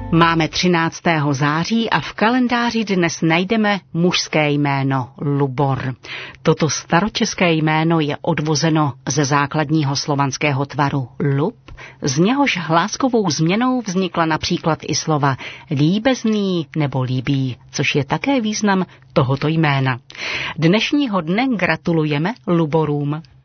Máme 13. září a v kalendáři dnes najdeme mužské jméno Lubor. Toto staročeské jméno je odvozeno ze základního slovanského tvaru lub, z něhož hláskovou změnou vznikla například i slova líbezný nebo líbí, což je také význam tohoto jména. Dnešního dne gratulujeme Luborům.